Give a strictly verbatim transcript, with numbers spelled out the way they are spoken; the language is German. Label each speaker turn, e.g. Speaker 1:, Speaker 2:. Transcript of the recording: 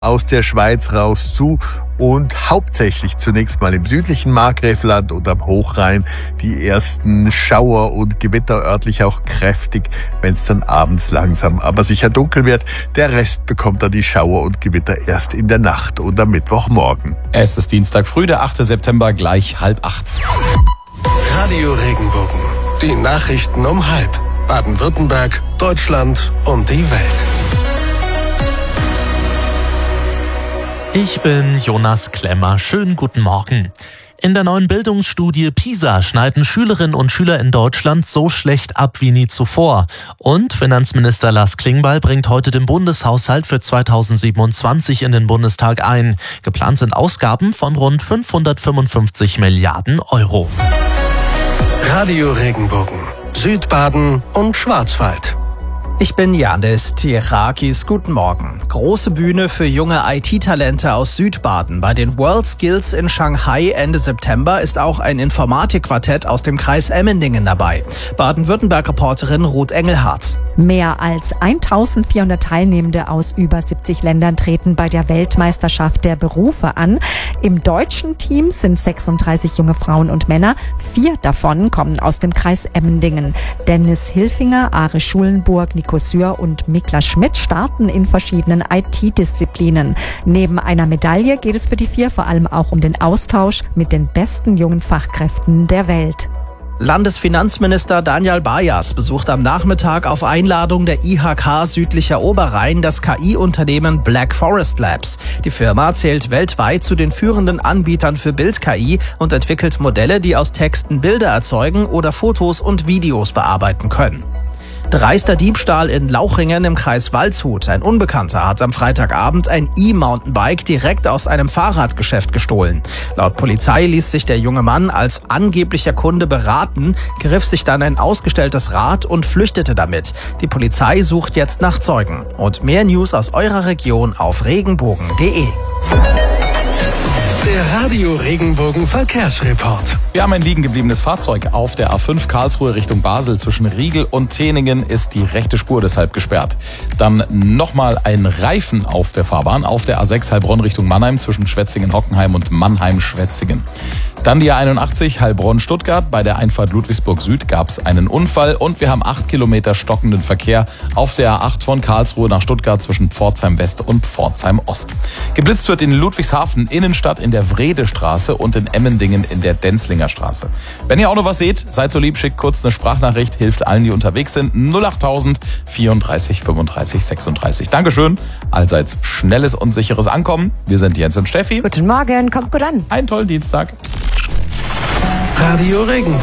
Speaker 1: aus der Schweiz raus zu und hauptsächlich zunächst mal im südlichen Markgräflerland und am Hochrhein die ersten Schauer und Gewitter, örtlich auch kräftig, wenn es dann abends langsam aber sicher dunkel wird. Der Rest bekommt dann die Schauer und Gewitter erst in der Nacht und am Mittwochmorgen.
Speaker 2: Es ist Dienstag früh, der achte September, gleich halb acht.
Speaker 3: Radio Regenbogen. Die Nachrichten um halb. Baden-Württemberg, Deutschland und die Welt.
Speaker 4: Ich bin Jonas Klemmer. Schönen guten Morgen. In der neuen Bildungsstudie PISA schneiden Schülerinnen und Schüler in Deutschland so schlecht ab wie nie zuvor. Und Finanzminister Lars Klingbeil bringt heute den Bundeshaushalt für zweitausendsiebenundzwanzig in den Bundestag ein. Geplant sind Ausgaben von rund fünfhundertfünfundfünfzig Milliarden Euro.
Speaker 3: Radio Regenbogen. Südbaden und Schwarzwald.
Speaker 5: Ich bin Janis Tierakis. Guten Morgen. Große Bühne für junge I T-Talente aus Südbaden. Bei den World Skills in Shanghai Ende September ist auch ein Informatikquartett aus dem Kreis Emmendingen dabei. Baden-Württemberg-Reporterin Ruth Engelhardt.
Speaker 6: Mehr als eintausendvierhundert Teilnehmende aus über siebzig Ländern treten bei der Weltmeisterschaft der Berufe an. Im deutschen Team sind sechsunddreißig junge Frauen und Männer. Vier davon kommen aus dem Kreis Emmendingen. Dennis Hilfinger, Are Schulenburg, Nico Sür und Mikla Schmidt starten in verschiedenen I T-Disziplinen. Neben einer Medaille geht es für die vier vor allem auch um den Austausch mit den besten jungen Fachkräften der Welt.
Speaker 5: Landesfinanzminister Daniel Bayers besucht am Nachmittag auf Einladung der I H K Südlicher Oberrhein das K I-Unternehmen Black Forest Labs. Die Firma zählt weltweit zu den führenden Anbietern für Bild-K I und entwickelt Modelle, die aus Texten Bilder erzeugen oder Fotos und Videos bearbeiten können. Dreister Diebstahl in Lauchringen im Kreis Waldshut. Ein Unbekannter hat am Freitagabend ein E-Mountainbike direkt aus einem Fahrradgeschäft gestohlen. Laut Polizei ließ sich der junge Mann als angeblicher Kunde beraten, griff sich dann ein ausgestelltes Rad und flüchtete damit. Die Polizei sucht jetzt nach Zeugen. Und mehr News aus eurer Region auf regenbogen punkt de.
Speaker 3: Der Radio Regenbogen Verkehrsreport.
Speaker 2: Wir haben ein liegen gebliebenes Fahrzeug. Auf der A fünf Karlsruhe Richtung Basel zwischen Riegel und Teningen ist die rechte Spur deshalb gesperrt. Dann nochmal ein Reifen auf der Fahrbahn auf der A sechs Heilbronn Richtung Mannheim zwischen Schwetzingen-Hockenheim und Mannheim-Schwetzingen. Dann die A einundachtzig Heilbronn-Stuttgart. Bei der Einfahrt Ludwigsburg Süd gab es einen Unfall und wir haben acht Kilometer stockenden Verkehr auf der A acht von Karlsruhe nach Stuttgart zwischen Pforzheim West und Pforzheim Ost. Geblitzt wird in Ludwigshafen Innenstadt in der Wredestraße und in Emmendingen in der Denzlinger Straße. Wenn ihr auch noch was seht, seid so lieb, schickt kurz eine Sprachnachricht, hilft allen, die unterwegs sind. null achttausend vierunddreißig fünfunddreißig sechsunddreißig. Dankeschön. Allseits schnelles und sicheres Ankommen. Wir sind Jens und Steffi.
Speaker 7: Guten Morgen, kommt gut an.
Speaker 2: Einen tollen Dienstag.
Speaker 3: Radio Regenbogen.